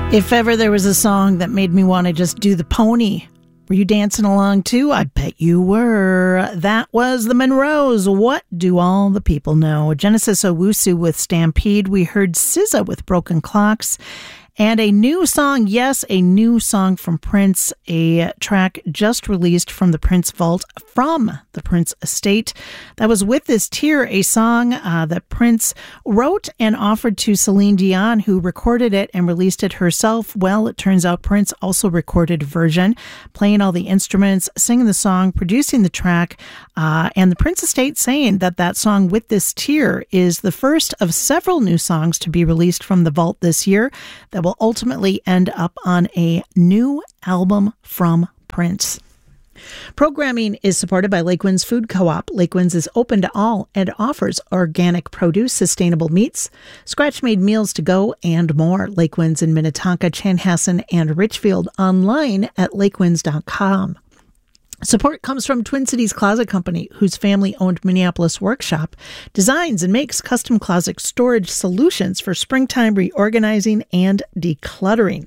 If ever there was a song that made me want to just do the pony, were you dancing along too? I bet you were. That was the Monroes. What do all the people know? Genesis Owusu with Stampede. We heard SZA with Broken Clocks. And a new song, yes, a new song from Prince, a track just released from the Prince Vault, from the Prince Estate. That was With This Tear, a song that Prince wrote and offered to Celine Dion, who recorded it and released it herself. Well, it turns out Prince also recorded a version, playing all the instruments, singing the song, producing the track, and the Prince Estate saying that that song With This Tear is the first of several new songs to be released from the Vault this year that will ultimately end up on a new album from Prince. Programming is supported by Lake Winds Food Co-op. Lake Winds is open to all and offers organic produce, sustainable meats, scratch-made meals to go, and more. Lake Winds in Minnetonka, Chanhassen, and Richfield, online at lakewinds.com. Support comes from Twin Cities Closet Company, whose family-owned Minneapolis workshop designs and makes custom closet storage solutions for springtime reorganizing and decluttering.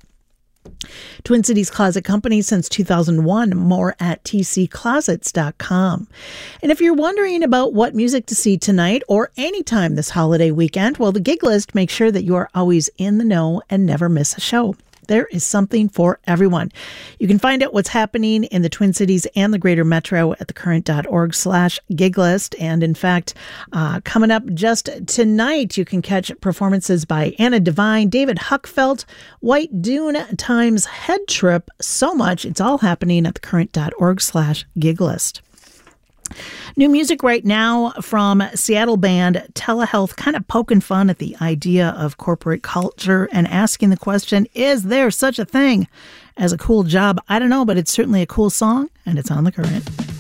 Twin Cities Closet Company since 2001. More at tcclosets.com. And if you're wondering about what music to see tonight or anytime this holiday weekend, well, the Gig List makes sure that you are always in the know and never miss a show. There is something for everyone. You can find out what's happening in the Twin Cities and the greater metro at thecurrent.org/giglist. And in fact, coming up just tonight, you can catch performances by Anna Devine, David Huckfelt, White Dune times Head Trip. So much. It's all happening at thecurrent.org/giglist. New music right now from Seattle band Telehealth, kind of poking fun at the idea of corporate culture and asking the question, is there such a thing as a cool job? I don't know, but it's certainly a cool song, and it's on The Current.